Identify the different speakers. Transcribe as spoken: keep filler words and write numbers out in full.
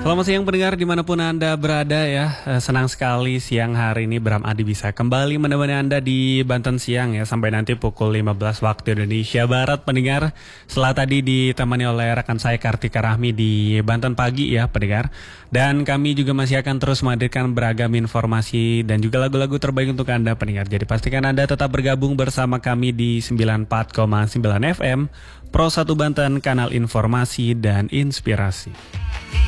Speaker 1: Selamat siang pendengar dimanapun Anda berada ya. Eh, Senang sekali siang hari ini Bram Adi bisa kembali menemani Anda di Banten Siang ya. Sampai nanti pukul lima belas waktu Indonesia Barat pendengar. Setelah tadi ditemani oleh rekan saya Kartika Rahmi di Banten Pagi ya pendengar. Dan kami juga masih akan terus menghadirkan beragam informasi dan juga lagu-lagu terbaik untuk Anda pendengar. Jadi pastikan Anda tetap bergabung bersama kami di sembilan puluh empat koma sembilan F M Pro satu Banten, kanal informasi dan inspirasi.